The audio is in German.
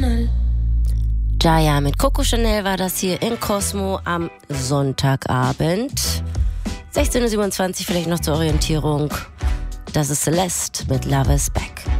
Jaya mit Coco Chanel war das hier in Cosmo am Sonntagabend. 16:27 Uhr, vielleicht noch zur Orientierung. Das ist Celeste mit Love is Back.